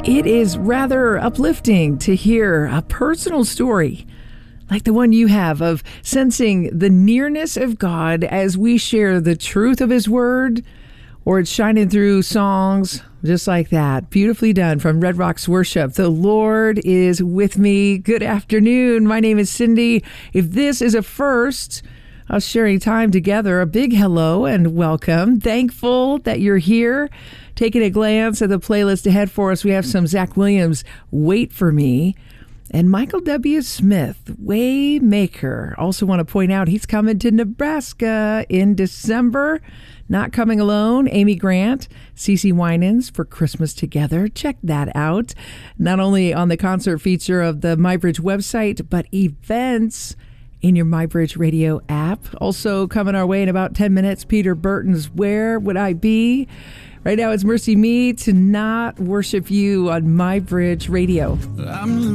It is rather uplifting to hear a personal story like the one you have of sensing the nearness of God as we share the truth of His Word, or it's shining through songs just like that. Beautifully done from Red Rocks Worship. The Lord is with me. Good afternoon. My name is Cindy. If this is a first, us sharing time together, a big hello and welcome. Thankful that you're here. Taking a glance at the playlist ahead for us, we have some Zach Williams, Wait for Me, and Michael W. Smith, Waymaker. Also want to point out he's coming to Nebraska in December. Not coming alone. Amy Grant, CeCe Winans for Christmas Together. Check that out. Not only on the concert feature of the MyBridge website, but events in your MyBridge Radio app. Also coming our way in about 10 minutes, Peter Burton's Where Would I Be? Right now, it's Mercy Me to Not Worship You on MyBridge Radio.